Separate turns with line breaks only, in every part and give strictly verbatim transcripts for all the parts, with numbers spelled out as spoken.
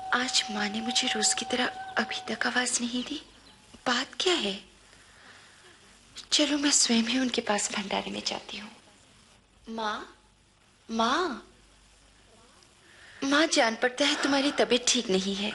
आज माँ ने मुझे रोज की तरह अभी तक आवाज नहीं दी। बात क्या है? चलो मैं स्वयं ही उनके पास भंडारे में जाती हूँ। माँ, माँ, माँ, जान पड़ता है तुम्हारी तबीयत ठीक नहीं है।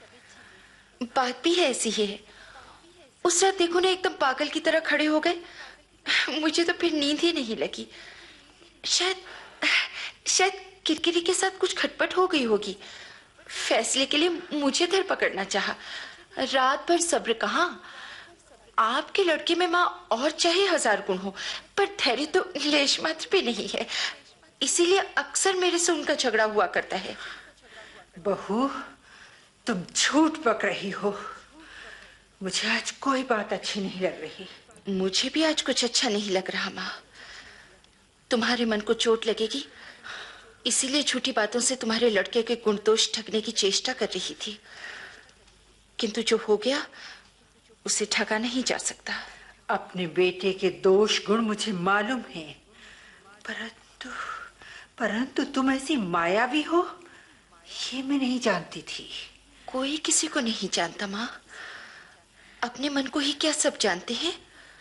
बात भी है ऐसी है। उस रात देखो ना, एकदम पागल की तरह खड़े हो गए। मुझे तो फिर नींद ही नहीं लगी। शायद शायद किरकिरी के साथ कुछ खटपट हो गई होगी। फैसले के लिए मुझे धर पकड़ना चाहा। रात भर सब्र कहाँ। आपके लड़के में माँ और चाहे हजार गुण हो, पर धैर्य तो लेश मात्र भी नहीं है। इसीलिए अक्सर मेरे से उनका झगड़ा हुआ करता है।
बहू, तुम झूठ बक रही हो। मुझे आज कोई बात अच्छी नहीं लग रही।
मुझे भी आज कुछ अच्छा नहीं लग रहा माँ। तुम्हारे मन को चोट लगेगी, इसीलिए झूठी बातों से तुम्हारे लड़के के गुण दोष ठगने की चेष्टा कर रही थी। किंतु जो हो गया उसे ठगा नहीं जा सकता।
अपने बेटे के दोष गुण मुझे मालूम है, परंतु परंतु तुम ऐसी मायावी हो, ये मैं नहीं जानती थी।
कोई किसी को नहीं जानता माँ। अपने मन को ही क्या सब जानते हैं।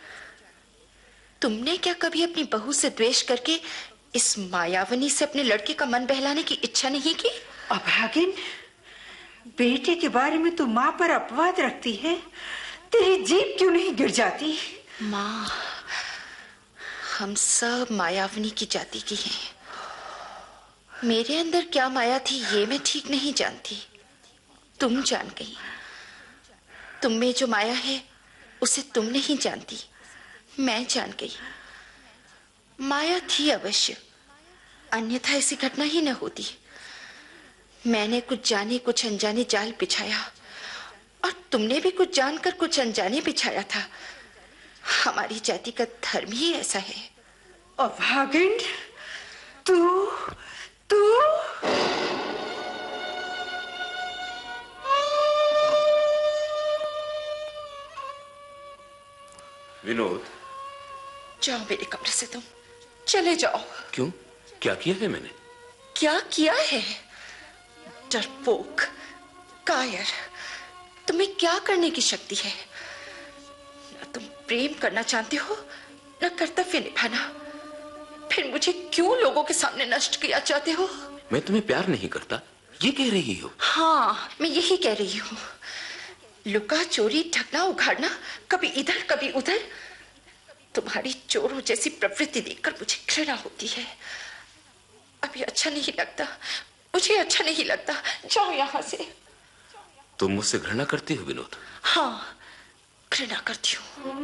तुमने क्या कभी अपनी बहू से द्वेष करके इस मायावनी से अपने लड़के का मन बहलाने की इच्छा नहीं की?
अभागिन, बेटे के बारे में तू माँ पर अपवाद रखती है। तेरी जीभ क्यों नहीं गिर जाती?
माँ, हम सब मायावनी की जाति की हैं। मेरे अंदर क्या माया थी ये मैं ठीक नहीं जानती। तुम जान गई। तुम में जो माया है उसे तुम नहीं जानती, मैं जान गई। माया थी अवश्य, अन्यथा ऐसी घटना ही न होती। मैंने कुछ जाने कुछ अनजाने जाल बिछाया, और तुमने भी कुछ जानकर कुछ अनजाने बिछाया था। हमारी जाति का धर्म ही ऐसा है।
अभागिन, तू तू
विनोद,
जाओ मेरे कमरे से, तुम चले जाओ।
क्यों? क्या किया है मैंने?
क्या किया है? डरपोक, कायर, तुम्हें क्या करने की शक्ति है? न तुम प्रेम करना जानते हो, न कर्तव्य निभाना। फिर मुझे क्यों लोगों के सामने नष्ट किया चाहते हो?
मैं तुम्हें प्यार नहीं करता, ये कह रही हो?
हाँ, मैं यही कह रही हूँ। लुका चोरी, ठगना, उघाड़ना, कभी इधर कभी उधर। तुम्हारी चोरों जैसी प्रवृत्ति देखकर मुझे घृणा होती है। अभी अच्छा नहीं लगता, मुझे अच्छा नहीं लगता। जाओ यहाँ से।
तुम मुझसे घृणा करती हो विनोद?
हाँ, घृणा करती हूँ।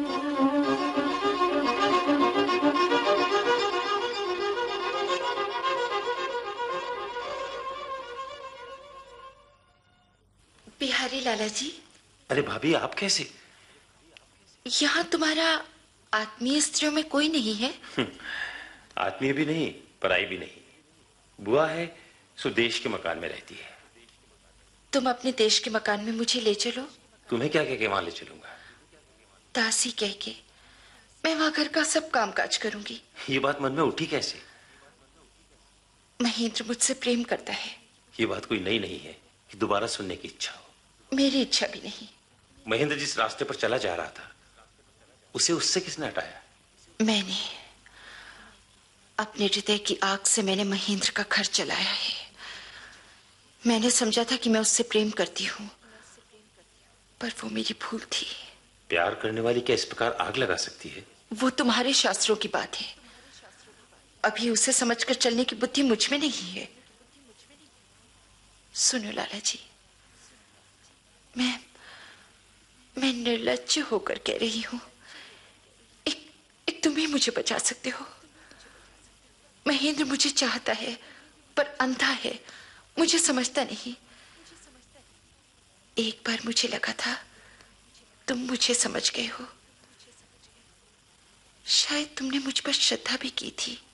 बिहारी लाला जी।
अरे भाभी, आप कैसे?
यहाँ तुम्हारा आत्मीय स्त्रियों में कोई नहीं है?
आत्मीय भी नहीं, पराई भी नहीं। बुआ है, सो देश के मकान में रहती है।
तुम अपने देश के मकान में मुझे ले चलो।
तुम्हें क्या कह के वहां ले चलूंगा?
दासी कह के। मैं वहां घर का सब काम काज करूंगी।
ये बात मन में उठी कैसे?
महेंद्र मुझसे प्रेम करता है।
ये बात कोई नई नहीं है कि दोबारा सुनने की इच्छा हो।
मेरी इच्छा भी नहीं।
महेंद्र जिस रास्ते पर चला जा रहा था, उसे उससे किसने हटाया?
मैंने। अपने हृदय की आग से मैंने महेंद्र का घर जलाया है। मैंने समझा था कि मैं उससे प्रेम करती हूँ, पर वो मेरी भूल थी।
प्यार करने वाली क्या इस प्रकार आग लगा सकती है?
वो तुम्हारे शास्त्रों की बात है। अभी उसे समझकर चलने की बुद्धि मुझ में नहीं है। सुनो लाला जी, मैं मैं निर्लज्ज होकर कह रही हूं, एक एक तुम ही मुझे बचा सकते हो। महेंद्र मुझे चाहता है, पर अंधा है, मुझे समझता नहीं। एक बार मुझे लगा था तुम मुझे समझ गए हो। शायद तुमने मुझ पर श्रद्धा भी की थी।